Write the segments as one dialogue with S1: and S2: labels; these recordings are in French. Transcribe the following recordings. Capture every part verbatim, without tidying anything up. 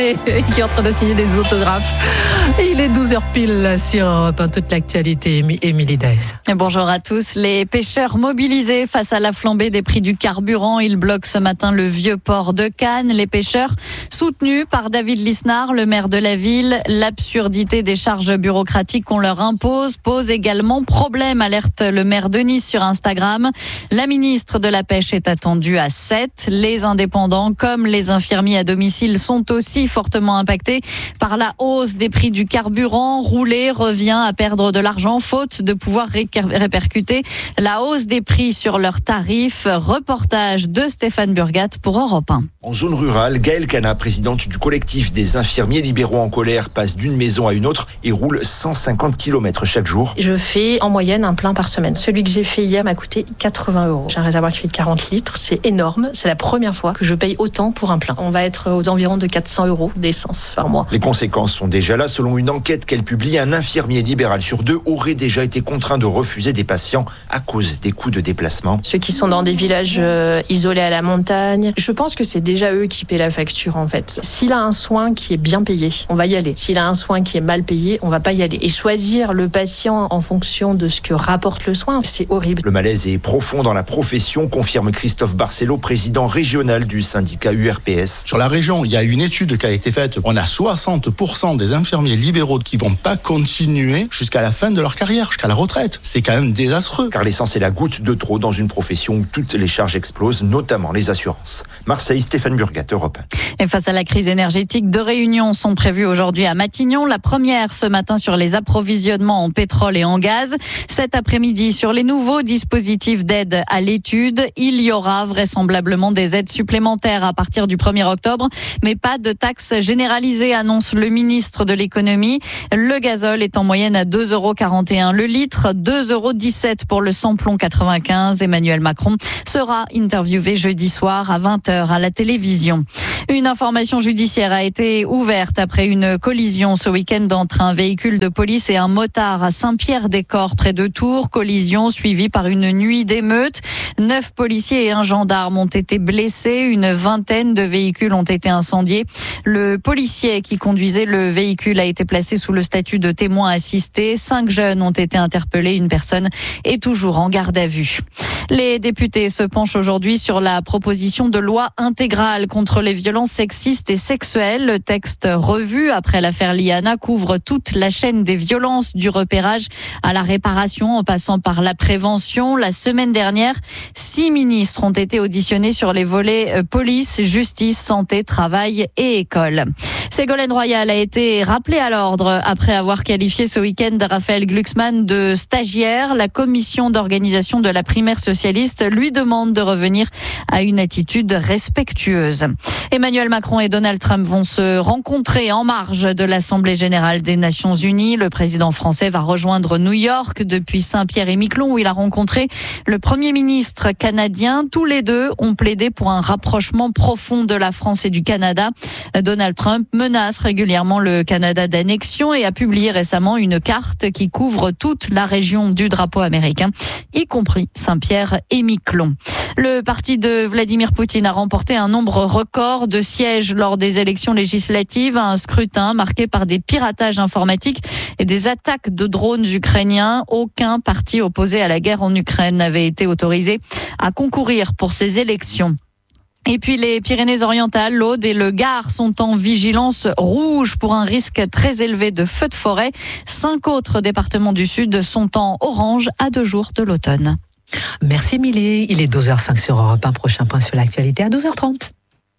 S1: qui est en train de signer des autographes. Il est douze heures pile sur Europe un, toute l'actualité. Émilie Daise.
S2: Bonjour à tous. Les pêcheurs mobilisés face à la flambée des prix du carburant. Ils bloquent ce matin le vieux port de Cannes. Les pêcheurs soutenus par David Lisnard, le maire de la ville. L'absurdité des charges bureaucratiques qu'on leur impose pose également problème, alerte le maire de Nice sur Instagram. La ministre de la Pêche est attendue à sept. Les indépendants comme les infirmiers à domicile sont aussi fortement impactés par la hausse des prix du carburant. Rouler revient à perdre de l'argent faute de pouvoir ré- répercuter la hausse des prix sur leurs tarifs. Reportage de Stéphane Burgat pour Europe un.
S3: En zone rurale, Gaëlle Cana, présidente du collectif des infirmiers libéraux en colère, passe d'une maison à une autre et roule cent cinquante kilomètres chaque jour.
S4: Je fais en moyenne un plein par semaine. Celui que j'ai fait hier m'a coûté quatre-vingts euros. J'ai un réservoir qui fait quarante litres, c'est énorme. C'est la première fois que je paye autant pour un plein. On va être aux environs de quatre cents euros d'essence par mois.
S3: Les conséquences sont déjà là. Selon une enquête qu'elle publie, un infirmier libéral sur deux aurait déjà été contraint de refuser des patients à cause des coûts de déplacement.
S4: Ceux qui sont dans des villages euh, isolés à la montagne, je pense que c'est déjà eux qui paient la facture en fait. S'il a un soin qui est bien payé, on va y aller. S'il a un soin qui est mal payé, on va pas y aller. Et choisir le patient en fonction de ce que rapporte le soin, c'est horrible.
S3: Le malaise est profond dans la profession, confirme Christophe Barcelo, président régional du syndicat U R P S.
S5: Sur la région, il y a une étude qui a été faite. On a soixante pour cent des infirmiers libéraux qui vont pas continuer jusqu'à la fin de leur carrière, jusqu'à la retraite. C'est quand même désastreux.
S3: Car l'essence est la goutte de trop dans une profession où toutes les charges explosent, notamment les assurances. Marseille, Stéphane Burgat, Europe.
S2: Et face à la crise énergétique, deux réunions sont prévues aujourd'hui à Matignon. La première ce matin sur les approvisionnements en pétrole et en gaz. Cet après-midi sur les nouveaux dispositifs d'aide à l'étude. Il y aura vraisemblablement des aides supplémentaires à partir du premier octobre, mais pas de taxes généralisées, annonce le ministre de l'économie. Le gazole est en moyenne à deux euros quarante et un le litre, deux euros dix-sept pour le samplon quatre-vingt-quinze. Emmanuel Macron sera interviewé jeudi soir à vingt heures à la télévision. Une information judiciaire a été ouverte après une collision ce week-end entre un véhicule de police et un motard à Saint-Pierre-des-Corps près de Tours. Collision suivie par une nuit d'émeute. Neuf policiers et un gendarme ont été blessés. Une vingtaine de véhicules ont été incendiés. Le policier qui conduisait le véhicule a été placé sous le statut de témoin assisté. Cinq jeunes ont été interpellés. Une personne est toujours en garde à vue. Les députés se penchent aujourd'hui sur la proposition de loi intégrale contre les violences sexistes et sexuelles. Le texte revu après l'affaire Liana couvre toute la chaîne des violences, du repérage à la réparation en passant par la prévention. La semaine dernière, six ministres ont été auditionnés sur les volets police, justice, santé, travail et école. Ségolène Royal a été rappelée à l'ordre après avoir qualifié ce week-end Raphaël Glucksmann de stagiaire. La commission d'organisation de la primaire socialiste lui demande de revenir à une attitude respectueuse. Emmanuel Macron et Donald Trump vont se rencontrer en marge de l'Assemblée générale des Nations Unies. Le président français va rejoindre New York depuis Saint-Pierre-et-Miquelon où il a rencontré le Premier ministre canadien. Tous les deux ont plaidé pour un rapprochement profond de la France et du Canada. Donald Trump menace régulièrement le Canada d'annexion et a publié récemment une carte qui couvre toute la région du drapeau américain, y compris Saint-Pierre-et-Miquelon. Le parti de Vladimir Poutine a remporté un nombre record de sièges lors des élections législatives, un scrutin marqué par des piratages informatiques et des attaques de drones ukrainiens. Aucun parti opposé à la guerre en Ukraine n'avait été autorisé à concourir pour ces élections. Et puis les Pyrénées-Orientales, l'Aude et le Gard sont en vigilance rouge pour un risque très élevé de feux de forêt. Cinq autres départements du Sud sont en orange à deux jours de l'automne.
S1: Merci Émilie. Il est douze heures cinq sur Europe un. Prochain point sur l'actualité à douze heures trente.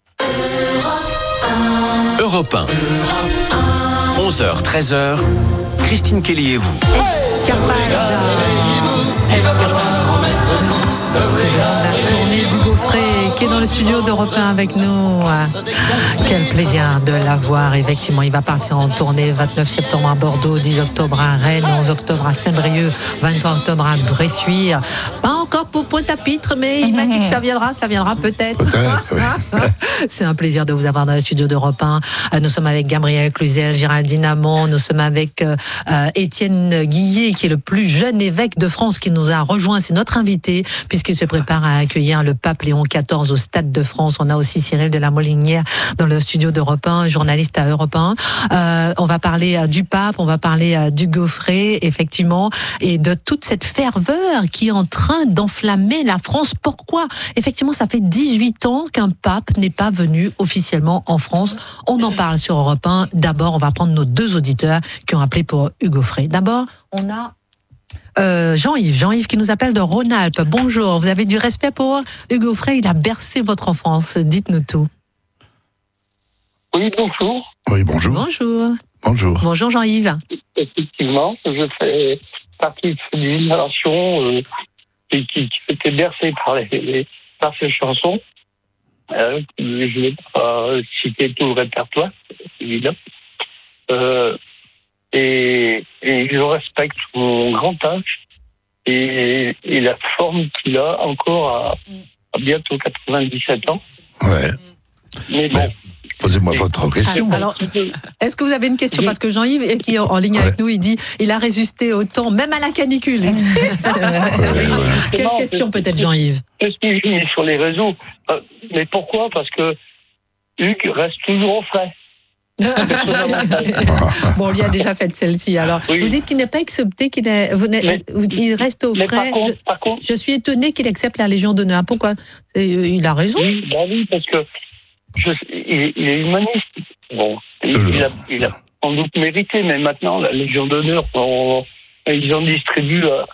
S6: Europe un. onze heures, treize heures. Christine Kelly et vous.
S1: La tournée du Gaufret qui est dans le studio d'Europe un avec nous. Quel plaisir de l'avoir. Effectivement, il va partir en tournée vingt-neuf septembre à Bordeaux, dix octobre à Rennes, onze octobre à Saint-Brieuc, vingt-trois octobre à Bressuire. Pas encore encore pour Pointe-à-Pitre, mais il m'a dit que ça viendra, ça viendra peut-être.
S7: Peut-être, oui.
S1: C'est un plaisir de vous avoir dans le studio d'Europe un. Nous sommes avec Gabriel Cluzel, Géraldine Amont, nous sommes avec euh, Étienne Guillet, qui est le plus jeune évêque de France, qui nous a rejoint. C'est notre invité, puisqu'il se prépare à accueillir le pape Léon quatorze au Stade de France. On a aussi Cyril de la Molinière dans le studio d'Europe un, journaliste à Europe un. Euh, on va parler euh, du pape, on va parler euh, d'Hugo Frey, effectivement, et de toute cette ferveur qui est en train d'enflammer la France. Pourquoi ? Effectivement, ça fait dix-huit ans qu'un pape n'est pas venu officiellement en France. On en parle sur Europe un. D'abord, on va prendre nos deux auditeurs qui ont appelé pour Hugo Frey. D'abord, on a euh, Jean-Yves. Jean-Yves qui nous appelle de Rhône-Alpes. Bonjour, vous avez du respect pour Hugo Frey. Il a bercé votre enfance. Dites-nous tout.
S8: Oui, bonjour.
S7: Oui, bonjour.
S1: Bonjour.
S7: Bonjour.
S1: Bonjour Jean-Yves.
S8: Effectivement, je fais partie de cette génération euh, qui, qui, qui était bercée par, les, les, par ces chansons. Euh, je ne vais pas citer tout le répertoire, évidemment. Euh, et, et je respecte mon grand âge et, et la forme qu'il a encore à, à bientôt quatre-vingt-dix-sept ans.
S7: Ouais.
S8: Mais bon.
S7: Mais posez-moi votre question.
S1: Alors, est-ce que vous avez une question ? Parce que Jean-Yves, qui est en ligne avec nous, il dit il a résisté au temps, même à la canicule. C'est vrai.
S7: Ouais, ouais.
S1: Quelle question peut-être, Jean-Yves ?
S8: Je suis mis sur les réseaux. Mais pourquoi ? Parce que Hugues reste toujours au frais.
S1: Bon, on lui a déjà fait celle-ci. Alors, oui. Vous dites qu'il n'est pas accepté, qu'il est, vous mais, il reste au frais.
S8: Par contre,
S1: je,
S8: par contre,
S1: je suis étonné qu'il accepte la Légion d'honneur. Pourquoi ? Il a raison.
S8: Oui, bah oui, parce que je, il, il est humaniste. Bon, il, il, a, il a sans doute mérité, mais maintenant la Légion d'honneur, on, ils en distribuent. À,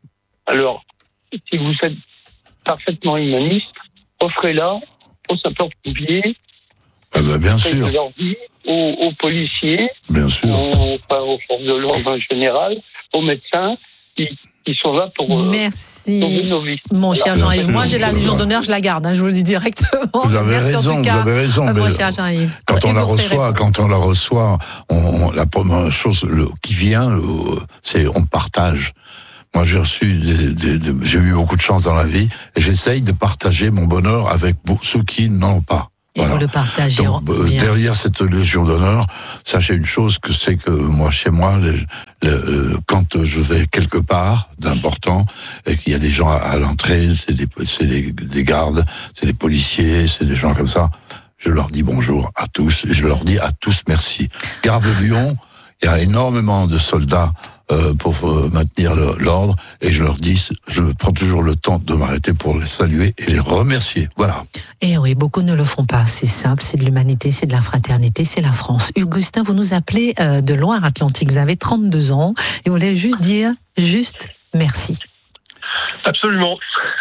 S8: alors, si vous êtes parfaitement humaniste, offrez-la aux sapeurs-pompiers.
S7: Ah bah bien sûr.
S8: Aux, aux policiers,
S7: bien sûr.
S8: Aux, enfin, aux forces de l'ordre en général, aux médecins qui, qui sont là pour
S1: Merci,
S8: sauver nos vies.
S1: Mon cher
S8: Alors,
S1: Jean-Yves. Moi, j'ai la Légion d'honneur, je la garde, hein, je vous le dis directement.
S7: Vous avez
S1: Merci
S7: raison,
S1: en tout cas,
S7: vous avez raison.
S1: Mon cher Jean-Yves.
S7: Quand on
S1: Hugo
S7: la reçoit,
S1: Frey,
S7: quand on la reçoit, on, on, la première chose le, qui vient, le, c'est on partage. Moi, j'ai reçu, des, des, des, j'ai eu beaucoup de chance dans la vie, et j'essaye de partager mon bonheur avec ceux qui n'en ont pas.
S1: Et voilà. Vous le partagez.
S7: Donc, euh, derrière cette Légion d'honneur, sachez une chose, que c'est que moi, chez moi, les, les, euh, quand je vais quelque part d'important, et qu'il y a des gens à, à l'entrée, c'est des, c'est des, des gardes, c'est des policiers, c'est des gens comme ça, je leur dis bonjour à tous, et je leur dis à tous merci. Gare de Lyon, il y a énormément de soldats euh, pour euh, maintenir le, l'ordre, et je leur dis, je prends toujours le temps de m'arrêter pour les saluer et les remercier. Voilà.
S1: Et oui, beaucoup ne le font pas. C'est simple, c'est de l'humanité, c'est de la fraternité, c'est la France. Augustin, vous nous appelez euh, de Loire-Atlantique. Vous avez trente-deux ans et vous voulez juste dire juste merci.
S9: Absolument.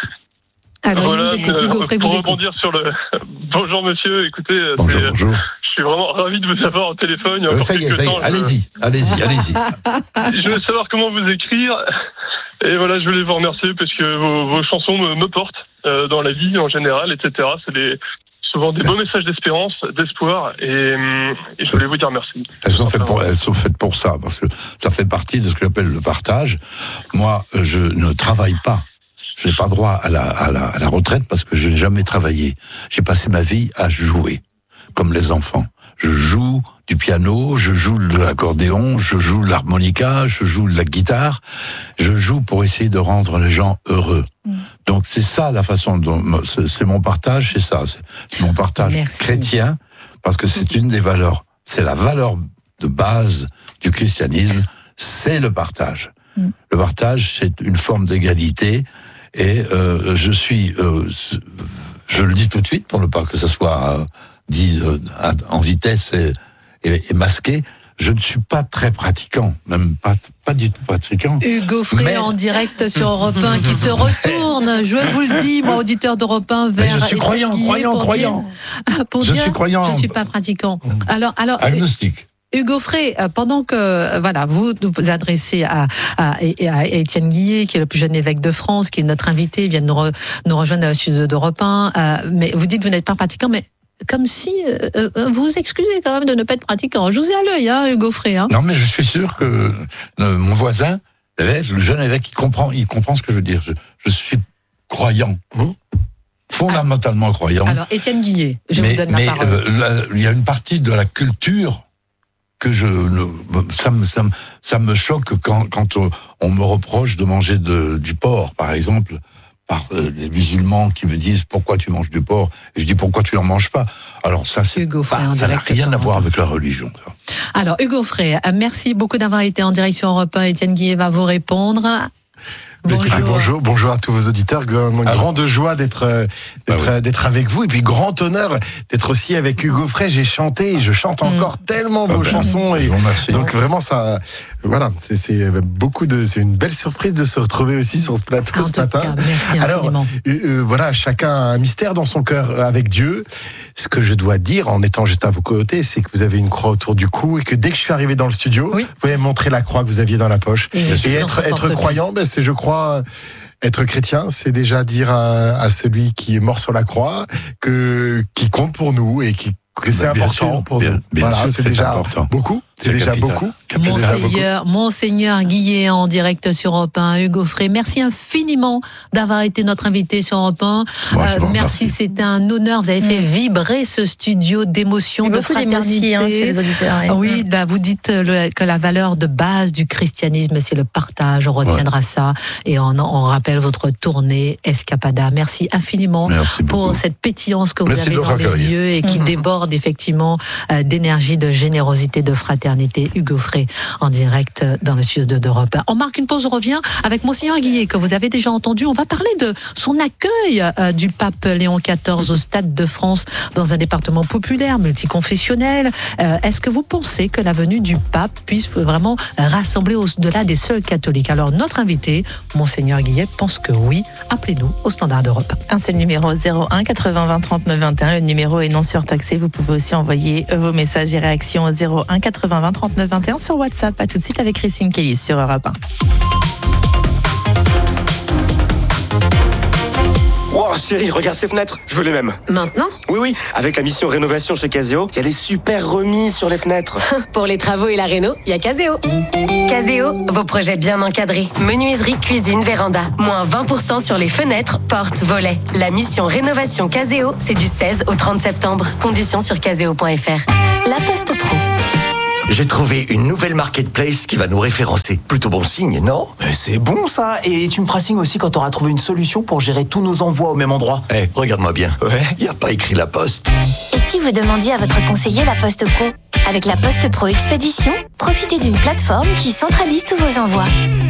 S1: Alors,
S9: voilà,
S1: vous écoute, Hugo Frey,
S9: pour
S1: vous
S9: rebondir
S1: écoute.
S9: sur le bonjour monsieur, écoutez,
S7: bonjour,
S9: c'est...
S7: bonjour.
S9: Je suis vraiment ravi de vous avoir au téléphone.
S7: Euh, ça y est, ça y est. Allez-y, je... allez-y, allez-y.
S9: Je veux savoir comment vous écrire. Et voilà, je voulais vous remercier parce que vos, vos chansons me, me portent euh, dans la vie en général, et cetera. C'est des, souvent des beaux messages d'espérance, d'espoir, et, et je voulais vous dire merci.
S7: Elles sont faites pour, elles sont faites pour ça, parce que ça fait partie de ce que j'appelle le partage. Moi, je ne travaille pas. Je n'ai pas droit à la, à la, à la retraite parce que je n'ai jamais travaillé. J'ai passé ma vie à jouer, comme les enfants. Je joue du piano, je joue de l'accordéon, je joue de l'harmonica, je joue de la guitare. Je joue pour essayer de rendre les gens heureux. Mmh. Donc c'est ça la façon dont c'est, c'est mon partage, c'est ça, c'est, c'est mon partage Merci. chrétien, parce que c'est une des valeurs, c'est la valeur de base du christianisme, c'est le partage. Mmh. Le partage, c'est une forme d'égalité. Et euh, je suis, euh, je le dis tout de suite pour ne pas que ça soit euh, dit euh, en vitesse et, et, et masqué. Je ne suis pas très pratiquant, même pas pas du tout pratiquant.
S1: Hugo Frey mais... en direct sur Europe un qui se retourne. Je vous le dis, moi auditeur d'Europe un vers.
S7: Mais je suis croyant, croyant,
S1: pour
S7: croyant.
S1: Dire, pour
S7: je
S1: dire,
S7: suis croyant.
S1: Je suis pas pratiquant. Alors, alors.
S7: Agnostique.
S1: Hugo Frey, pendant que voilà, vous vous adressez à, à, à Étienne Guillet, qui est le plus jeune évêque de France, qui est notre invité, il vient de nous, re, nous rejoindre à la studio d'Europe un, euh, mais vous dites que vous n'êtes pas pratiquant, mais comme si euh, vous vous excusez quand même de ne pas être pratiquant. Je vous ai à l'œil, hein, Hugo Frey. Hein.
S7: Non, mais je suis sûr que euh, mon voisin, l'évêque, le jeune évêque, il comprend, il comprend ce que je veux dire. Je, je suis croyant. Mmh. Fondamentalement croyant.
S1: Alors, Étienne Guillet, je
S7: mais,
S1: vous donne la
S7: mais,
S1: parole.
S7: Mais euh, il y a une partie de la culture que je, ça me, ça me, ça me choque quand, quand on, on me reproche de manger de, du porc, par exemple, par euh, les musulmans qui me disent pourquoi tu manges du porc, et je dis pourquoi tu n'en manges pas. Alors ça, c'est
S1: Hugo
S7: pas,
S1: Frey,
S7: ça n'a rien à voir avec la religion. Ça.
S1: Alors Hugo Frey, merci beaucoup d'avoir été en direction Europe un. Étienne Guillet va vous répondre.
S10: Bonjour. bonjour, bonjour à tous vos auditeurs. Grand,
S7: ah
S10: grande bon. joie d'être d'être, ah oui. d'être avec vous et puis grand honneur d'être aussi avec Hugo Frey. J'ai chanté et je chante encore mmh. tellement vos ah ben, chansons et donc vraiment ça, voilà, c'est, c'est beaucoup de, c'est une belle surprise de se retrouver aussi sur ce plateau
S1: en
S10: ce matin.
S1: Cas, merci
S10: Alors euh, euh, voilà, chacun a un mystère dans son cœur avec Dieu. Ce que je dois dire en étant juste à vos côtés, c'est que vous avez une croix autour du cou et que dès que je suis arrivé dans le studio, oui. vous pouvez montrer la croix que vous aviez dans la poche et, et être être croyant, ben c'est je crois être chrétien, c'est déjà dire à, à celui qui est mort sur la croix que qui compte pour nous et qui que c'est bien important sûr, pour
S7: bien,
S10: nous.
S7: Bien
S10: voilà,
S7: sûr,
S10: c'est,
S7: c'est
S10: déjà
S7: important.
S10: beaucoup. C'est, c'est déjà capital. beaucoup.
S1: Monseigneur, Monseigneur Guillet en direct sur Europe un. Hugo Frey, merci infiniment d'avoir été notre invité sur Europe un.
S7: Moi,
S1: euh, merci, c'était un honneur. Vous avez fait vibrer ce studio d'émotion, de fraternité.
S2: Hein, chez les auditeurs.
S1: Ah oui, là, vous dites le, que la valeur de base du christianisme, c'est le partage. On retiendra ouais. ça. Et on, on rappelle votre tournée Escapada. Merci infiniment
S7: merci
S1: pour cette pétillance que vous
S7: merci
S1: avez dans les accueillir. yeux et qui mmh. déborde effectivement euh, d'énergie, de générosité, de fraternité. Hugo Frey en direct dans le studio d'Europe un. On marque une pause, on revient avec Monseigneur Guillet que vous avez déjà entendu. On va parler de son accueil euh, du pape Léon quatorze au Stade de France dans un département populaire, multiconfessionnel. Euh, est-ce que vous pensez que la venue du pape puisse vraiment rassembler au-delà des seuls catholiques? Alors notre invité, Monseigneur Guillet, pense que oui. Appelez-nous au standard d'Europe.
S11: Un seul numéro, zéro un quatre-vingts vingt trente-neuf vingt et un. Le numéro est non surtaxé. Vous pouvez aussi envoyer vos messages et réactions au zéro un quatre-vingts vingt trente-neuf vingt et un sur WhatsApp. À tout de suite avec Christine Kelly sur Europe un.
S12: Wow, chérie, regarde ces fenêtres, je veux les mêmes.
S13: Maintenant ?
S12: Oui, oui, avec la mission rénovation chez Caseo, il y a des super remises sur les fenêtres.
S13: Pour les travaux et la réno, il y a Caseo. Caseo, vos projets bien encadrés. Menuiserie, cuisine, véranda. Moins vingt pour cent sur les fenêtres, portes, volets. La mission rénovation Caseo, c'est du seize au trente septembre. Conditions sur caseo point f r. La Poste Pro.
S14: J'ai trouvé une nouvelle marketplace qui va nous référencer. Plutôt bon signe, non ?
S15: Mais c'est bon ça. Et tu me feras signe aussi quand tu auras trouvé une solution pour gérer tous nos envois au même endroit.
S14: Eh, hey, regarde-moi bien.
S15: Ouais.
S14: Il n'y a pas écrit La Poste.
S16: Et si vous demandiez à votre conseiller La Poste Pro ? Avec La Poste Pro Expédition, profitez d'une plateforme qui centralise tous vos envois.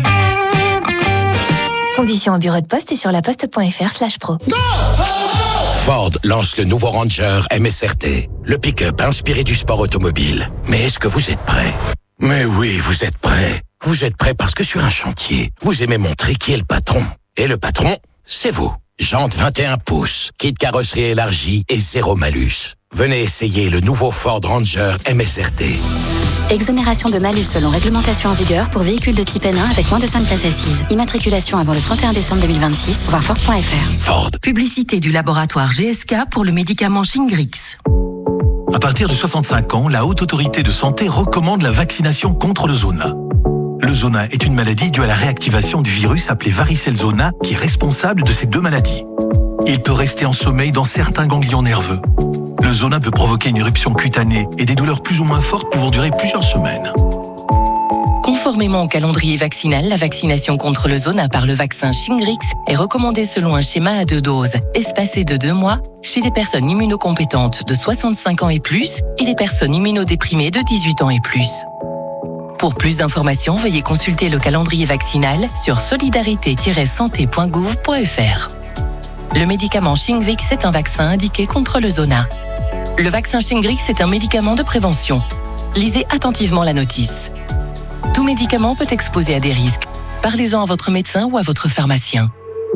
S16: Conditions au bureau de poste et sur laposte point f r slash pro.
S17: Ford lance le nouveau Ranger M S R T, le pick-up inspiré du sport automobile. Mais est-ce que vous êtes prêts ? Mais oui, vous êtes prêts. Vous êtes prêts parce que sur un chantier, vous aimez montrer qui est le patron. Et le patron, c'est vous. Jantes vingt et un pouces, kit carrosserie élargie et zéro malus. Venez essayer le nouveau Ford Ranger M S R T.
S18: Exonération de malus selon réglementation en vigueur pour véhicules de type N un avec moins de cinq places assises. Immatriculation avant le trente et un décembre deux mille vingt-six, voir Ford point f r.
S17: Ford.
S19: Publicité du laboratoire G S K pour le médicament Shingrix.
S20: À partir de soixante-cinq ans, la Haute Autorité de Santé recommande la vaccination contre le zona. Le zona est une maladie due à la réactivation du virus appelé varicelle zona qui est responsable de ces deux maladies. Il peut rester en sommeil dans certains ganglions nerveux. Le zona peut provoquer une éruption cutanée et des douleurs plus ou moins fortes pouvant durer plusieurs semaines.
S19: Conformément au calendrier vaccinal, la vaccination contre le zona par le vaccin Shingrix est recommandée selon un schéma à deux doses, espacé de deux mois, chez les personnes immunocompétentes de soixante-cinq ans et plus et les personnes immunodéprimées de dix-huit ans et plus. Pour plus d'informations, veuillez consulter le calendrier vaccinal sur solidarité tiret santé point gouv point f r. Le médicament Shingrix est un vaccin indiqué contre le zona. Le vaccin Shingrix est un médicament de prévention. Lisez attentivement la notice. Tout médicament peut exposer à des risques. Parlez-en à votre médecin ou à votre pharmacien.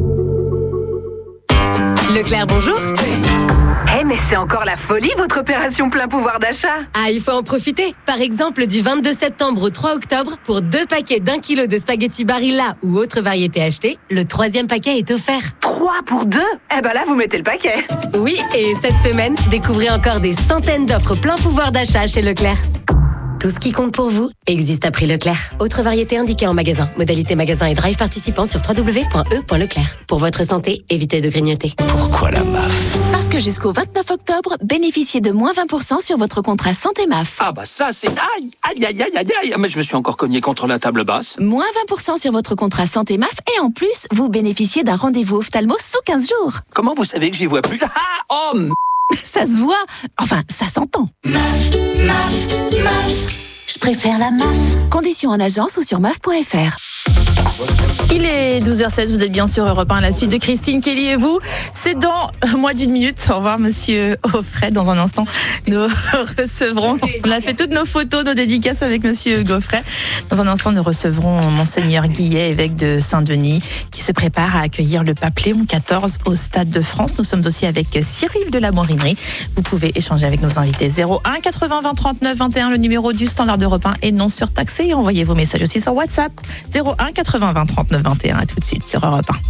S13: Leclerc, bonjour.
S21: Eh hey, mais c'est encore la folie votre opération plein pouvoir d'achat.
S13: Ah, il faut en profiter. Par exemple, du vingt-deux septembre au trois octobre, pour deux paquets d'un kilo de spaghettis Barilla ou autre variété achetée, le troisième paquet est offert.
S21: Trois pour deux ? Eh ben là, vous mettez le paquet.
S13: Oui, et cette semaine, découvrez encore des centaines d'offres plein pouvoir d'achat chez Leclerc. Tout ce qui compte pour vous existe à prix Leclerc. Autre variété indiquée en magasin. Modalité magasin et drive participant sur w w w point e point leclerc. Pour votre santé, évitez de grignoter.
S14: Pourquoi la M A F?
S4: Parce que jusqu'au vingt-neuf octobre, bénéficiez de moins vingt pour cent sur votre contrat santé M A F.
S22: Ah bah ça c'est... Aïe, aïe, aïe, aïe, aïe, aïe. Mais je me suis encore cogné contre la table basse.
S4: Moins vingt pour cent sur votre contrat santé M A F et en plus, vous bénéficiez d'un rendez-vous ophtalmo sous quinze jours.
S22: Comment vous savez que j'y vois plus? Ah, oh, m...
S4: Ça se voit. Enfin, ça s'entend.
S23: M A F, M A F, M A F. Je préfère la M A F.
S4: Conditions en agence ou sur M A F point F R. Il est douze heures seize, vous êtes bien sur Europe un à la suite de Christine Kelly et vous. C'est dans moins d'une minute. Au revoir Monsieur Offray. Dans un instant, nous recevrons, on a fait toutes nos photos, nos dédicaces avec Monsieur Gaufret. Dans un instant, nous recevrons Monseigneur Guillet, évêque de Saint-Denis, qui se prépare à accueillir le pape Léon quatorze au Stade de France. Nous sommes aussi avec Cyril de la Morinerie. Vous pouvez échanger avec nos invités. zéro un quatre-vingts vingt trente-neuf vingt et un, le numéro du standard d'Europe un et non surtaxé. Et envoyez vos messages aussi sur WhatsApp. zéro un quatre-vingts vingt trente-neuf vingt et un. À tout de suite sur Europe un.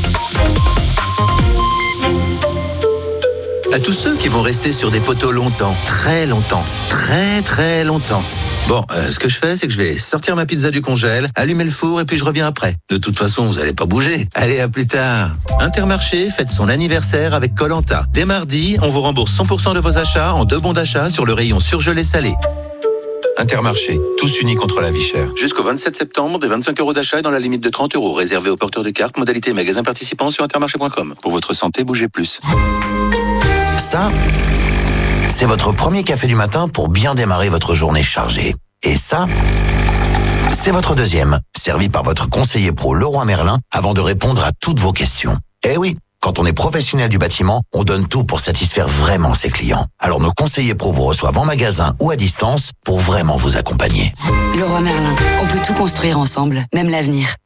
S24: À tous ceux qui vont rester sur des poteaux longtemps, très longtemps, très très longtemps. Bon, euh, ce que je fais, c'est que je vais sortir ma pizza du congèle, allumer le four et puis je reviens après. De toute façon, vous allez pas bouger. Allez, à plus tard. Intermarché fête son anniversaire avec Koh-Lanta. Dès mardi, on vous rembourse cent pour cent de vos achats en deux bons d'achat sur le rayon surgelé salé. Intermarché, tous unis contre la vie chère. Jusqu'au vingt-sept septembre, des vingt-cinq euros d'achat et dans la limite de trente euros, réservé aux porteurs de cartes, modalité magasin participant sur intermarché point com. Pour votre santé, bougez plus.
S14: Ça, c'est votre premier café du matin pour bien démarrer votre journée chargée. Et ça, c'est votre deuxième, servi par votre conseiller pro Leroy Merlin avant de répondre à toutes vos questions. Eh oui, quand on est professionnel du bâtiment, on donne tout pour satisfaire vraiment ses clients. Alors nos conseillers pro vous reçoivent en magasin ou à distance pour vraiment vous accompagner.
S25: Leroy Merlin, on peut tout construire ensemble, même l'avenir.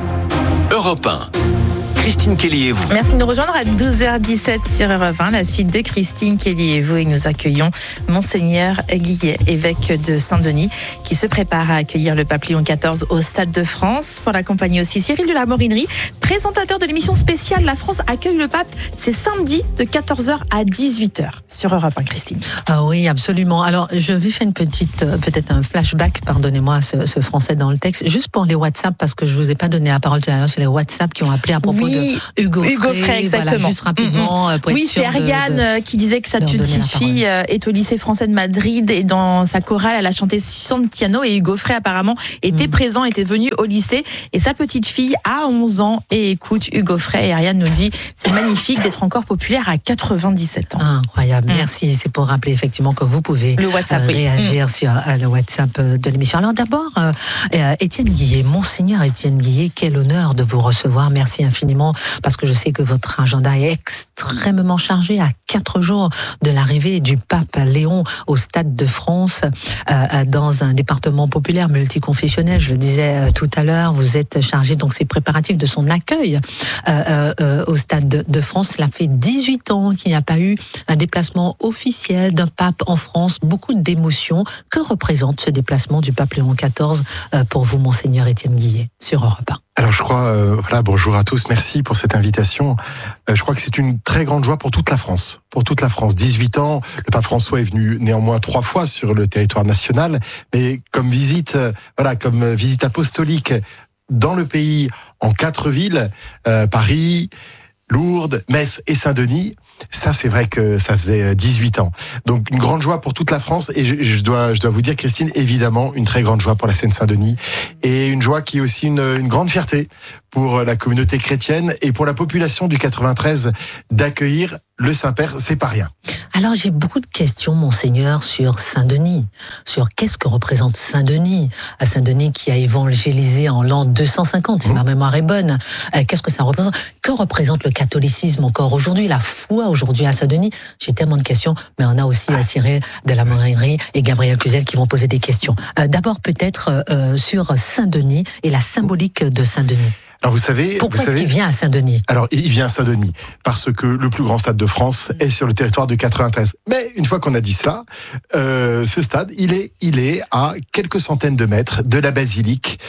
S6: Europe un. Christine Kelly et vous.
S4: Merci de nous rejoindre à douze heures dix-sept sur Europe un, la suite de Christine Kelly et vous. Et nous accueillons Monseigneur Guillet, évêque de Saint-Denis, qui se prépare à accueillir le pape Léon quatorze au Stade de France. Pour l'accompagner aussi, Cyril de la Morinerie, présentateur de l'émission spéciale La France accueille le pape. C'est samedi de quatorze heures à dix-huit heures sur Europe un, Christine.
S1: Ah oui, absolument. Alors, je vais faire une petite, peut-être un flashback, pardonnez-moi ce, ce français dans le texte, juste pour les WhatsApp, parce que je vous ai pas donné la parole tout à l'heure sur les WhatsApp qui ont appelé à propos
S4: oui.
S1: de Hugo,
S4: Hugo
S1: Frey,
S4: Frey, exactement.
S1: Voilà, juste rapidement.
S4: Mm-hmm. Oui, c'est Ariane de, de, qui disait que sa petite fille est au lycée français de Madrid et dans sa chorale, elle a chanté Santiano et Hugo Frey apparemment était mm. présent, était venu au lycée et sa petite fille a onze ans et écoute Hugo Frey. Et Ariane nous dit c'est magnifique d'être encore populaire à quatre-vingt-dix-sept ans.
S1: Ah, incroyable, mm. merci. C'est pour rappeler effectivement que vous pouvez
S4: le WhatsApp,
S1: euh,
S4: oui.
S1: réagir mm. sur euh, le WhatsApp de l'émission. Alors d'abord, euh, euh, Étienne Guillet, Monseigneur Étienne Guillet, quel honneur de vous recevoir. Merci infiniment parce que je sais que votre agenda est extrêmement chargé à quatre jours de l'arrivée du pape Léon au Stade de France euh, dans un département populaire multiconfessionnel. Je le disais euh, tout à l'heure, vous êtes chargé donc ces préparatifs de son accueil euh, euh, au Stade de, de France. Cela fait dix-huit ans qu'il n'y a pas eu un déplacement officiel d'un pape en France. Beaucoup d'émotions. Que représente ce déplacement du pape Léon quatorze euh, pour vous, Monseigneur Étienne Guillet, sur Europe un?
S10: Alors je crois, euh, voilà, bonjour à tous, merci pour cette invitation. Euh, je crois que c'est une très grande joie pour toute la France, pour toute la France. dix-huit ans, le pape François est venu néanmoins trois fois sur le territoire national, mais comme visite, euh, voilà, comme visite apostolique dans le pays, en quatre villes, euh, Paris, Lourdes, Metz et Saint-Denis. Ça, c'est vrai que ça faisait dix-huit ans. Donc, une grande joie pour toute la France. Et je, je, dois, je dois vous dire, Christine, évidemment, une très grande joie pour la Seine-Saint-Denis. Et une joie qui est aussi une, une grande fierté pour la communauté chrétienne et pour la population du quatre-vingt-treize d'accueillir le Saint-Père. C'est pas rien.
S1: Alors, j'ai beaucoup de questions, Monseigneur, sur Saint-Denis. Sur qu'est-ce que représente Saint-Denis? À Saint-Denis qui a évangélisé en l'an deux cent cinquante, si mmh. ma mémoire est bonne. Qu'est-ce que ça représente? Que représente le catholicisme encore aujourd'hui? La foi aujourd'hui à Saint-Denis? J'ai tellement de questions, mais on a aussi ah. Cyril de la Morinerie et Gabriel Cluzel qui vont poser des questions. Euh, d'abord, peut-être euh, sur Saint-Denis et la symbolique de Saint-Denis.
S10: Alors vous savez,
S1: pourquoi
S10: vous savez,
S1: est-ce qu'il vient à Saint-Denis?
S10: Alors il vient à Saint-Denis parce que le plus grand stade de France est sur le territoire du quatre-vingt-treize. Mais une fois qu'on a dit cela, euh, ce stade, il est, il est à quelques centaines de mètres de la basilique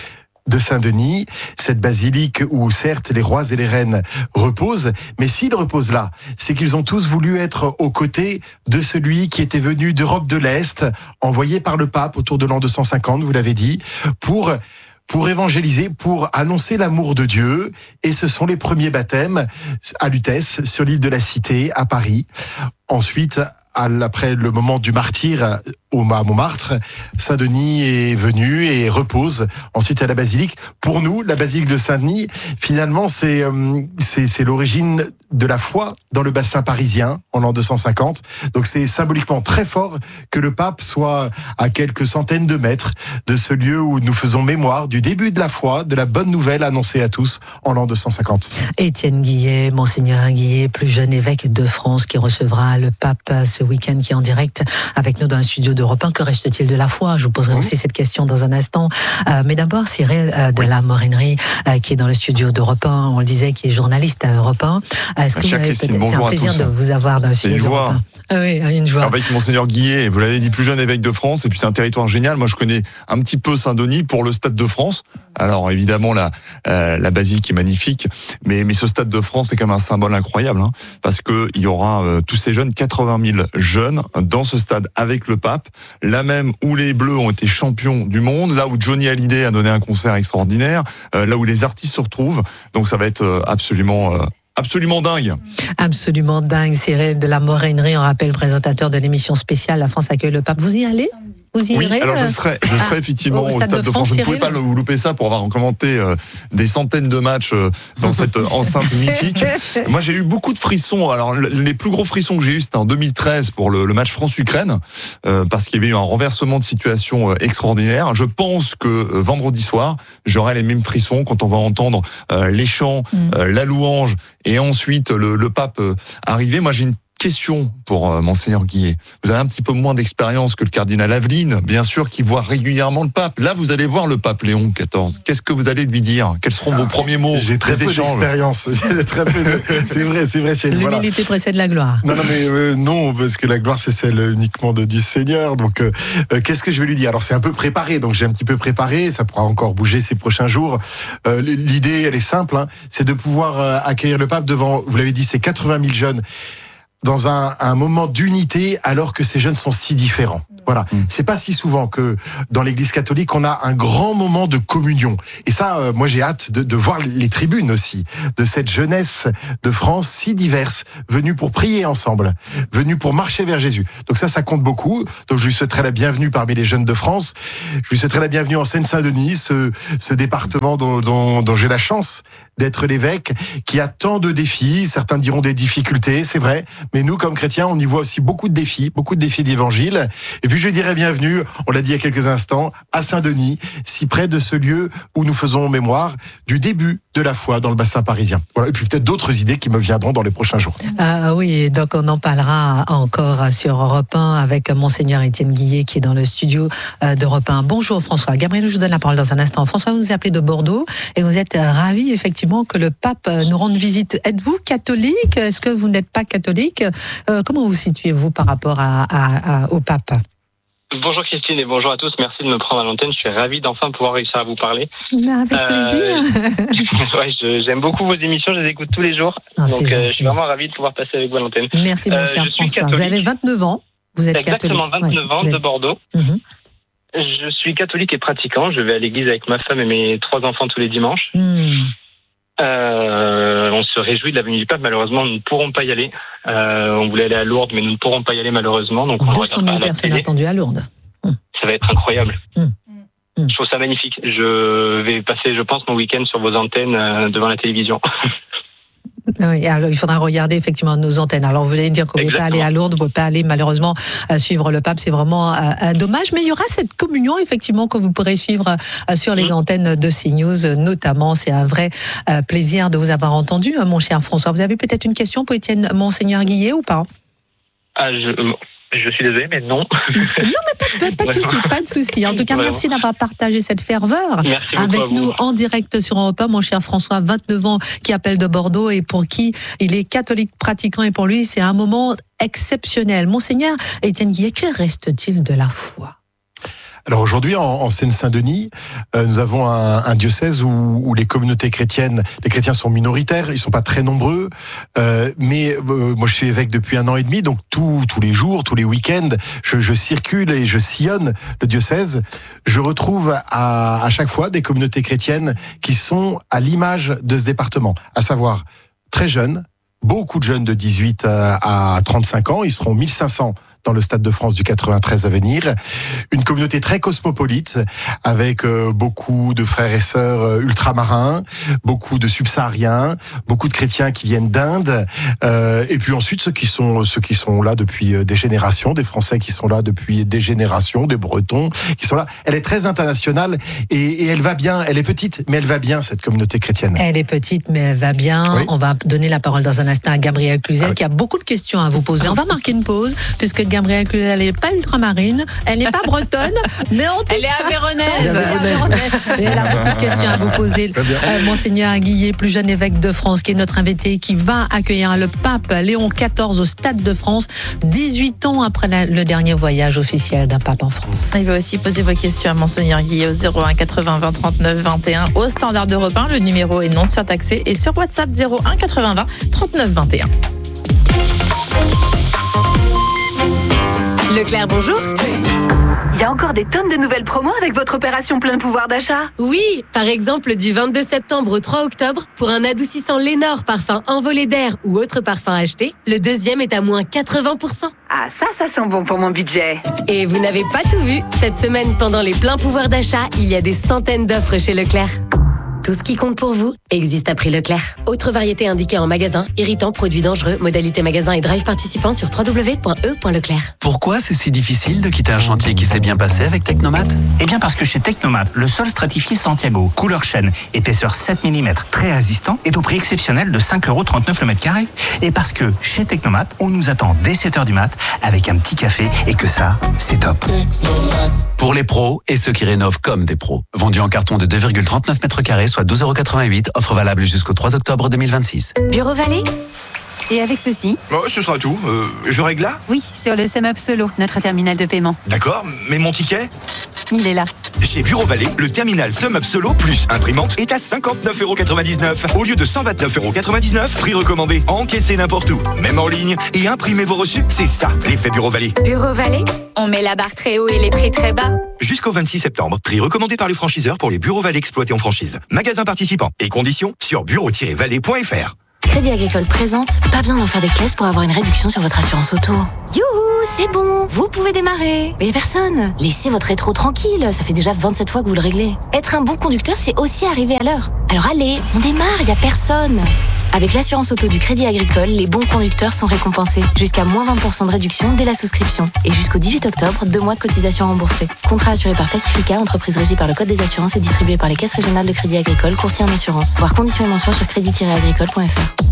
S10: de Saint-Denis, cette basilique où certes les rois et les reines reposent, mais s'ils reposent là, c'est qu'ils ont tous voulu être aux côtés de celui qui était venu d'Europe de l'Est, envoyé par le pape autour de l'an deux cent cinquante, vous l'avez dit, pour pour évangéliser, pour annoncer l'amour de Dieu. Et ce sont les premiers baptêmes à Lutèce, sur l'île de la Cité, à Paris. Ensuite, après le moment du martyre au Montmartre, Saint-Denis est venu et repose ensuite à la basilique. Pour nous, la basilique de Saint-Denis, finalement, c'est, c'est, c'est l'origine de la foi dans le bassin parisien en l'an deux cent cinquante. Donc c'est symboliquement très fort que le pape soit à quelques centaines de mètres de ce lieu où nous faisons mémoire du début de la foi, de la bonne nouvelle annoncée à tous en l'an deux cent cinquante.
S1: Étienne Guillet, Monseigneur Guillet, plus jeune évêque de France, qui recevra le pape ce week-end, qui est en direct avec nous dans le studio d'Europe un. Que reste-t-il de la foi? Je vous poserai mmh. aussi cette question dans un instant. Euh, mais d'abord, Cyril euh, de oui. la Morinerie, euh, qui est dans le studio d'Europe un, on le disait, qui est journaliste à Europe un. Est-ce que vous avez c'est un plaisir de vous avoir dans le studio d'Europe un. Ah oui, une joie.
S2: Avec Monseigneur Guillet, vous l'avez dit, plus jeune évêque de France, et puis c'est un territoire génial. Moi, je connais un petit peu Saint-Denis pour le Stade de France. Alors évidemment, la, euh, la basilique est magnifique, mais, mais ce Stade de France, c'est quand même un symbole incroyable, hein, parce que il y aura euh, tous ces jeunes, quatre-vingt mille jeunes, dans ce stade avec le pape, là même où les Bleus ont été champions du monde, là où Johnny Hallyday a donné un concert extraordinaire, euh, là où les artistes se retrouvent. Donc ça va être euh, absolument... Euh, Absolument dingue.
S1: Absolument dingue. Cyril de la Morinerie, on rappelle, présentateur de l'émission spéciale La France accueille le pape. Vous y allez? Vous y
S2: oui,
S1: irez,
S2: alors je serai, je serai effectivement au Stade, au Stade de France. Vous ne pouvez pas vous louper ça pour avoir commenté euh, des centaines de matchs euh, dans cette enceinte mythique. Moi, j'ai eu beaucoup de frissons. Alors, les plus gros frissons que j'ai eu, c'était en deux mille treize pour le, le match France-Ukraine, euh, parce qu'il y avait eu un renversement de situation euh, extraordinaire. Je pense que euh, vendredi soir, j'aurai les mêmes frissons quand on va entendre euh, les chants, euh, la louange, et ensuite le, le pape euh, arriver. Moi, j'ai une question pour euh, Monseigneur Guillet. Vous avez un petit peu moins d'expérience que le cardinal Aveline, bien sûr, qui voit régulièrement le pape. Là, vous allez voir le pape Léon quatorze. Qu'est-ce que vous allez lui dire? Quels seront ah, vos premiers mots?
S10: J'ai très peu d'expérience. J'ai très peu de... C'est vrai, c'est vrai. C'est...
S1: L'humilité voilà. précède la gloire.
S10: Non, non, mais euh, non, parce que la gloire, c'est celle uniquement de, du Seigneur. Donc, euh, euh, qu'est-ce que je vais lui dire? Alors, c'est un peu préparé. Donc, j'ai un petit peu préparé. Ça pourra encore bouger ces prochains jours. Euh, l'idée, elle est simple. Hein, c'est de pouvoir euh, accueillir le pape devant, vous l'avez dit, ces quatre-vingt mille jeunes, dans un, un moment d'unité, alors que ces jeunes sont si différents. Voilà, mmh. c'est pas si souvent que dans l'Église catholique on a un grand moment de communion. Et ça, euh, moi j'ai hâte de, de voir les tribunes aussi de cette jeunesse de France si diverse, venue pour prier ensemble, venue pour marcher vers Jésus. Donc ça, ça compte beaucoup. Donc je lui souhaiterais la bienvenue parmi les jeunes de France. Je lui souhaiterais la bienvenue en Seine-Saint-Denis, ce, ce département dont, dont, dont j'ai la chance d'être l'évêque, qui a tant de défis. Certains diront des difficultés, c'est vrai. Mais nous, comme chrétiens, on y voit aussi beaucoup de défis, beaucoup de défis d'évangile. Et puis je dirais bienvenue, on l'a dit il y a quelques instants, à Saint-Denis, si près de ce lieu où nous faisons mémoire du début de la foi dans le bassin parisien. Voilà. Et puis peut-être d'autres idées qui me viendront dans les prochains jours.
S1: Ah oui, donc on en parlera encore sur Europe un avec Monseigneur Étienne Guillet qui est dans le studio d'Europe un. Bonjour François. Gabriel, je vous donne la parole dans un instant. François, vous nous appelez de Bordeaux et vous êtes ravi effectivement que le pape nous rende visite. Êtes-vous catholique? Est-ce que vous n'êtes pas catholique? euh, Comment vous situez-vous par rapport à, à, à, au pape?
S3: Bonjour Christine et bonjour à tous, merci de me prendre à l'antenne, je suis ravi d'enfin pouvoir réussir à vous parler.
S1: Avec euh,
S3: plaisir. ouais, je, j'aime beaucoup vos émissions, je les écoute tous les jours, ah, donc euh, je suis vraiment ravi de pouvoir passer avec vous à l'antenne.
S1: Merci mon euh, cher François, vous avez vingt-neuf ans, vous êtes
S3: Exactement,
S1: catholique.
S3: vingt-neuf ouais, ans,
S1: êtes...
S3: de Bordeaux. Mm-hmm. Je suis catholique et pratiquant, je vais à l'église avec ma femme et mes trois enfants tous les dimanches. Mm. Euh, on se réjouit de la venue du pape. Malheureusement, nous ne pourrons pas y aller. Euh, on voulait aller à Lourdes, mais nous ne pourrons pas y aller malheureusement. Donc, on
S1: deux cent mille personnes attendues à Lourdes.
S3: Ça va être incroyable.
S1: Mmh. Mmh.
S3: Je trouve ça magnifique. Je vais passer, je pense, mon week-end sur vos antennes euh, devant la télévision.
S1: Oui, alors il faudra regarder effectivement nos antennes. Alors vous voulez dire qu'on ne peut pas aller à Lourdes, on ne peut pas aller malheureusement euh, suivre le pape, c'est vraiment euh, dommage. Mais il y aura cette communion effectivement que vous pourrez suivre euh, sur les antennes de CNews, notamment. C'est un vrai euh, plaisir de vous avoir entendu, hein, mon cher François. Vous avez peut-être une question pour Étienne Monseigneur Guillet ou pas?
S3: Ah, je... Je suis désolé, mais non.
S1: Non, mais pas, pas, pas de souci, pas de souci. En tout cas, Vraiment. merci d'avoir partagé cette ferveur
S3: merci
S1: avec nous en direct sur Europe un, mon cher François, vingt-neuf ans, qui appelle de Bordeaux et pour qui il est catholique pratiquant et pour lui, c'est un moment exceptionnel. Monseigneur Étienne Guillet, que reste-t-il de la foi?
S10: Alors aujourd'hui, en, en Seine-Saint-Denis, euh, nous avons un, un diocèse où, où les communautés chrétiennes, les chrétiens sont minoritaires, ils sont pas très nombreux, euh, mais euh, moi je suis évêque depuis un an et demi, donc tous tous les jours, tous les week-ends, je, je circule et je sillonne le diocèse. Je retrouve à, à chaque fois des communautés chrétiennes qui sont à l'image de ce département, à savoir très jeunes, beaucoup de jeunes de dix-huit à trente-cinq ans, ils seront mille cinq cents dans le Stade de France du quatre-vingt-treize à venir. Une communauté très cosmopolite, avec euh, beaucoup de frères et sœurs euh, ultramarins, beaucoup de subsahariens, beaucoup de chrétiens qui viennent d'Inde, euh, et puis ensuite ceux qui sont ceux qui sont là depuis des générations, des Français qui sont là depuis des générations, des Bretons qui sont là. Elle est très internationale et, et elle va bien. Elle est petite, mais elle va bien, cette communauté chrétienne.
S1: Elle est petite, mais elle va bien. Oui. On va donner la parole dans un instant à Gabrielle Cluzel, ah oui. qui a beaucoup de questions à vous poser. On va marquer une pause, puisque Gabrielle Cluzel, elle n'est pas ultramarine, elle n'est pas bretonne, mais en tout
S4: elle
S1: cas,
S4: est avéronaise.
S1: Elle est avéronaise. Et elle a beaucoup de questions à vous poser. Euh, Monseigneur Guillet, plus jeune évêque de France, qui est notre invité, qui va accueillir le pape Léon quatorze au Stade de France, dix-huit ans après la, le dernier voyage officiel d'un pape en France.
S4: Il va aussi poser vos questions à Monseigneur Guillet au zéro un quatre-vingts vingt trente-neuf vingt et un au standard d'Europe un. Le numéro est non surtaxé et sur WhatsApp zéro un quatre-vingts vingt trente-neuf vingt et un.
S13: Leclerc, bonjour.
S21: Il y a encore des tonnes de nouvelles promos avec votre opération plein pouvoir d'achat.
S13: Oui, par exemple du vingt-deux septembre au trois octobre, pour un adoucissant Lénore parfum envolé d'air ou autre parfum acheté, le deuxième est à moins quatre-vingts pour cent.
S21: Ah ça, ça sent bon pour mon budget.
S13: Et vous n'avez pas tout vu. Cette semaine, pendant les pleins pouvoirs d'achat, il y a des centaines d'offres chez Leclerc. Tout ce qui compte pour vous existe à prix Leclerc. Autre variété indiquée en magasin, irritant, produits dangereux, modalité magasin et drive participant sur w w w point e point leclerc.
S5: Pourquoi c'est si difficile de quitter un chantier qui s'est bien passé avec Technomat ?
S7: Eh bien parce que chez Technomat, le sol stratifié Santiago, couleur chêne, épaisseur sept millimètres, très résistant, est au prix exceptionnel de cinq euros trente-neuf le mètre carré. Et parce que chez Technomat, on nous attend dès sept heures du mat avec un petit café et que ça, c'est top.
S5: Technomat. Pour les pros et ceux qui rénovent comme des pros. Vendu en carton de deux virgule trente-neuf mètres carrés, soit douze euros quatre-vingt-huit, offre valable jusqu'au trois octobre deux mille vingt-six.
S8: Bureau Vallée. Et avec ceci ?
S9: Oh, ce sera tout. Euh, je règle là ?
S8: Oui, sur le SumUp Solo, notre terminal de paiement.
S9: D'accord, mais mon ticket ?
S8: Il est là.
S9: Chez Bureau Vallée, le terminal SumUp Solo plus imprimante est à cinquante-neuf euros quatre-vingt-dix-neuf au lieu de cent vingt-neuf euros quatre-vingt-dix-neuf. Prix recommandé, encaissez n'importe où, même en ligne, et imprimez vos reçus. C'est ça, l'effet Bureau Vallée.
S8: Bureau Vallée, on met la barre très haut et les prix très bas.
S9: Jusqu'au vingt-six septembre, prix recommandé par les franchiseurs pour les Bureaux Vallée exploités en franchise. Magasins participants et conditions sur bureau tiret vallée point f r.
S18: Crédit Agricole présente, pas besoin d'en faire des caisses pour avoir une réduction sur votre assurance auto. Youhou, c'est bon, vous pouvez démarrer. Mais personne, laissez votre rétro tranquille, ça fait déjà vingt-sept fois que vous le réglez. Être un bon conducteur, c'est aussi arriver à l'heure. Alors allez, on démarre, y a personne. Avec l'assurance auto du Crédit Agricole, les bons conducteurs sont récompensés. Jusqu'à moins vingt pour cent de réduction dès la souscription. Et jusqu'au dix-huit octobre, deux mois de cotisation remboursée. Contrat assuré par Pacifica, entreprise régie par le Code des assurances et distribué par les caisses régionales de Crédit Agricole, courtier en assurance. Voir conditions et mentions sur crédit tiret agricole point f r.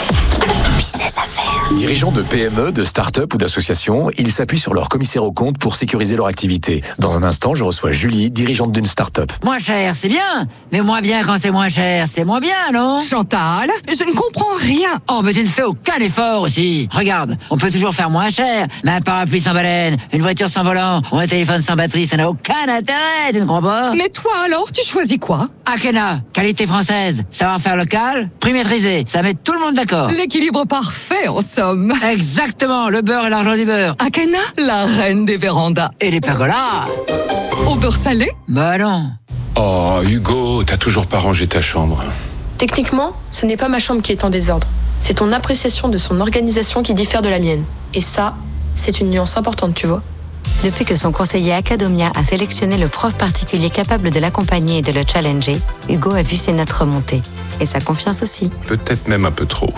S18: Business à faire.
S11: Dirigeants de P M E, de start-up ou d'associations, ils s'appuient sur leur commissaire aux comptes pour sécuriser leur activité. Dans un instant, je reçois Julie, dirigeante d'une start-up.
S26: Moins cher, c'est bien. Mais moins bien quand c'est moins cher, c'est moins bien, non ?
S27: Chantal, je ne comprends rien.
S26: Oh, mais tu ne fais aucun effort aussi. Regarde, on peut toujours faire moins cher. Mais un parapluie sans baleine, une voiture sans volant ou un téléphone sans batterie, ça n'a aucun intérêt, tu ne crois pas ?
S27: Mais toi alors, tu choisis quoi ?
S26: Akena, qualité française, savoir-faire local, prix maîtrisé, ça met tout le monde d'accord.
S27: L'équilibre parfait, en somme.
S26: Exactement, le beurre et l'argent du beurre.
S27: Akena, la reine des vérandas.
S26: Et les pergolas.
S27: Au beurre salé ?
S26: Bah non.
S28: Oh, Hugo, t'as toujours pas rangé ta chambre.
S29: Techniquement, ce n'est pas ma chambre qui est en désordre. C'est ton appréciation de son organisation qui diffère de la mienne. Et ça, c'est une nuance importante, tu vois.
S18: Depuis que son conseiller Academia a sélectionné le prof particulier capable de l'accompagner et de le challenger, Hugo a vu ses notes remonter. Et sa confiance aussi.
S28: Peut-être même un peu trop.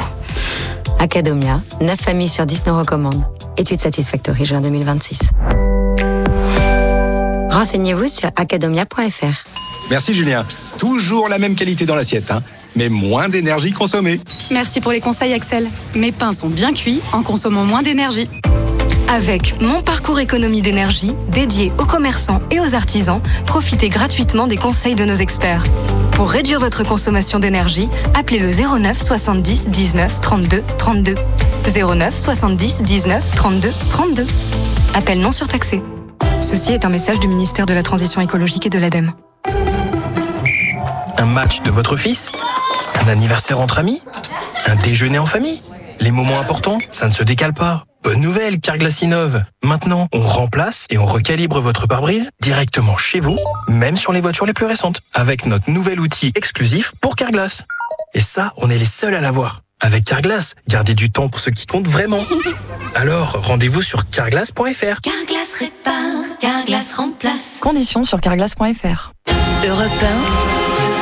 S18: Academia, neuf familles sur dix nous recommandent. Étude Satisfactory, juin deux mille vingt-six. Renseignez-vous sur academia point f r.
S30: Merci Julien. Toujours la même qualité dans l'assiette, hein, mais moins d'énergie consommée.
S31: Merci pour les conseils Axel. Mes pains sont bien cuits en consommant moins d'énergie. Avec Mon Parcours Économie d'énergie, dédié aux commerçants et aux artisans, profitez gratuitement des conseils de nos experts. Pour réduire votre consommation d'énergie, appelez le zéro neuf soixante-dix dix-neuf trente-deux trente-deux. zéro neuf soixante-dix dix-neuf trente-deux trente-deux. Appel non surtaxé. Ceci est un message du ministère de la Transition écologique et de l'ADEME.
S12: Un match de votre fils? Un anniversaire entre amis? Un déjeuner en famille? Les moments importants, ça ne se décale pas. Bonne nouvelle, Carglass innove. Maintenant, on remplace et on recalibre votre pare-brise directement chez vous, même sur les voitures les plus récentes, avec notre nouvel outil exclusif pour Carglass. Et ça, on est les seuls à l'avoir. Avec Carglass, gardez du temps pour ce qui compte vraiment. Alors, rendez-vous sur carglass point f r.
S14: Carglass répare, Carglass remplace.
S4: Conditions sur carglass point f r.
S14: Europe un.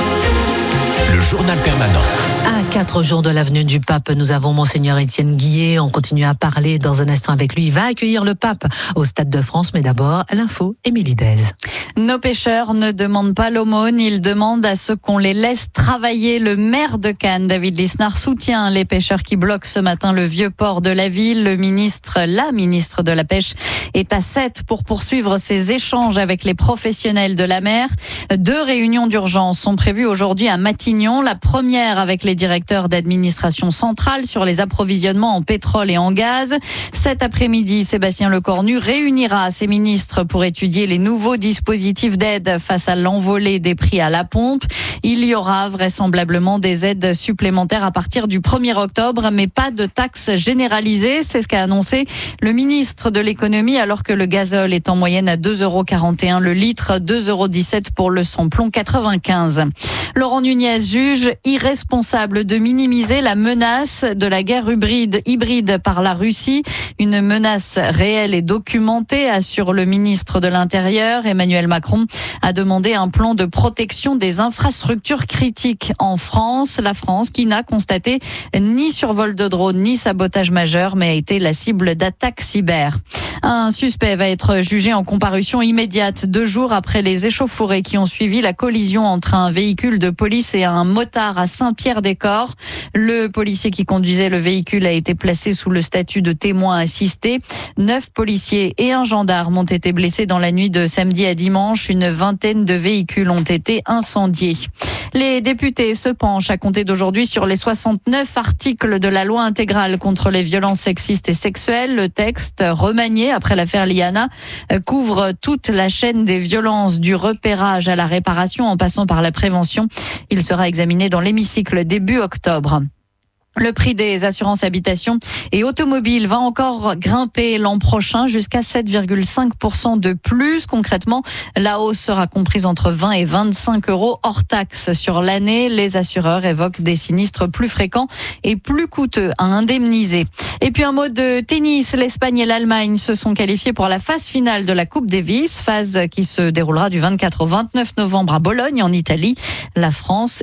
S6: Le journal permanent.
S1: À quatre jours de l'avenue du pape, nous avons Monseigneur Étienne Guillet. On continue à parler dans un instant avec lui. Il va accueillir le pape au Stade de France. Mais d'abord, l'info, Émilie Dez.
S15: Nos pêcheurs ne demandent pas l'aumône, ils demandent à ce qu'on les laisse travailler. Le maire de Cannes, David Lisnard, soutient les pêcheurs qui bloquent ce matin le vieux port de la ville. Le ministre, la ministre de la Pêche est à Sète pour poursuivre ses échanges avec les professionnels de la mer. Deux réunions d'urgence sont prévues aujourd'hui à Matignon. La première avec les directeurs d'administration centrale sur les approvisionnements en pétrole et en gaz. Cet après-midi, Sébastien Lecornu réunira ses ministres pour étudier les nouveaux dispositifs d'aide face à l'envolée des prix à la pompe. Il y aura vraisemblablement des aides supplémentaires à partir du premier octobre, mais pas de taxes généralisées. C'est ce qu'a annoncé le ministre de l'économie, alors que le gazole est en moyenne à deux euros quarante et un le litre, deux euros dix-sept pour le samplon quatre-vingt-quinze. Laurent Nunez juge irresponsable de minimiser la menace de la guerre hybride, hybride par la Russie. Une menace réelle et documentée, assure le ministre de l'Intérieur. Emmanuel Macron a demandé un plan de protection des infrastructures critiques en France. La France qui n'a constaté ni survol de drone ni sabotage majeur, mais a été la cible d'attaques cyber. Un suspect va être jugé en comparution immédiate deux jours après les échauffourées qui ont suivi la collision entre un véhicule de police et un motard à Saint-Pierre-des-Corps. Le policier qui conduisait le véhicule a été placé sous le statut de témoin assisté. Neuf policiers et un gendarme ont été blessés dans la nuit de samedi à dimanche. Une vingtaine de véhicules ont été incendiés. Les députés se penchent à compter d'aujourd'hui sur les soixante-neuf articles de la loi intégrale contre les violences sexistes et sexuelles. Le texte, remanié après l'affaire Liana, couvre toute la chaîne des violences, du repérage à la réparation en passant par la prévention. Il sera examiné dans l'hémicycle début octobre. Le prix des assurances habitation et automobiles va encore grimper l'an prochain jusqu'à sept virgule cinq pour cent de plus. Concrètement, la hausse sera comprise entre vingt et vingt-cinq euros hors taxe sur l'année. Les assureurs évoquent des sinistres plus fréquents et plus coûteux à indemniser. Et puis un mot de tennis. L'Espagne et l'Allemagne se sont qualifiés pour la phase finale de la Coupe Davis, phase qui se déroulera du vingt-quatre au vingt-neuf novembre à Bologne en Italie. La France